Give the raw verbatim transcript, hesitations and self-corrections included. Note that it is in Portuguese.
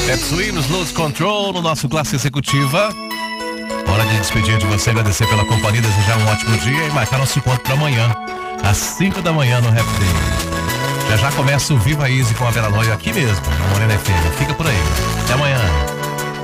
Swings, Lose Control no nosso Classe Executiva. Hora de despedir de você, agradecer pela companhia, desejar um ótimo dia e marcar nosso encontro para amanhã, às cinco da manhã no Rap Day. Já já começa o Viva Easy com a Vera Noia aqui mesmo, na Morena F M. Fica por aí. Até amanhã.